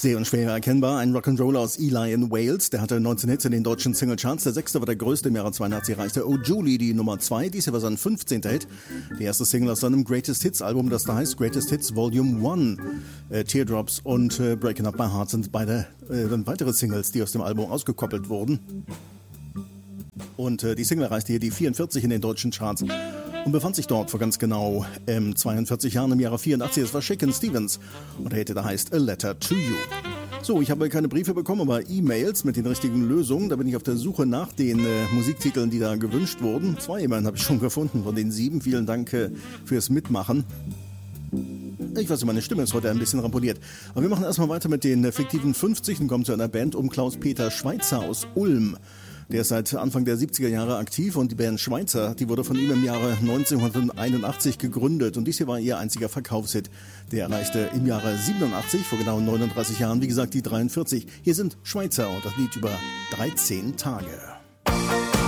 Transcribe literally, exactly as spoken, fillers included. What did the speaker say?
Sehr unschwer erkennbar, ein Rock'n'Roller aus Ely in Wales. Der hatte neunzehn Hits in den deutschen Singlecharts. Der sechste war der größte im Jahre zweiundachtzig, erreichte Oh Julie die Nummer zwei. Dies hier war sein fünfzehnter Hit. Die erste Single aus seinem Greatest Hits Album, das da heißt Greatest Hits Volume eins. Äh, Teardrops und äh, Breaking Up My Heart sind beide äh, dann weitere Singles, die aus dem Album ausgekoppelt wurden. Und äh, die Single erreichte hier die vierundvierzig in den deutschen Charts. Und befand sich dort vor ganz genau ähm, zweiundvierzig Jahren im Jahre vierundachtzig. Es war Shakin' Stevens und der Hit, der heißt A Letter to You. So, ich habe keine Briefe bekommen, aber E-Mails mit den richtigen Lösungen. Da bin ich auf der Suche nach den äh, Musiktiteln, die da gewünscht wurden. Zwei immerhin habe ich schon gefunden von den sieben. Vielen Dank äh, fürs Mitmachen. Ich weiß, meine Stimme ist heute ein bisschen ramponiert. Aber wir machen erstmal weiter mit den äh, fiktiven fünfzig und kommen zu einer Band um Klaus-Peter Schweitzer aus Ulm. Der ist seit Anfang der siebziger Jahre aktiv und die Band Schweitzer, die wurde von ihm im Jahre neunzehnhunderteinundachtzig gegründet und dies hier war ihr einziger Verkaufshit. Der erreichte im Jahre siebenundachtzig, vor genau neununddreißig Jahren, wie gesagt, die dreiundvierzig. Hier sind Schweitzer und das Lied über dreizehn Tage.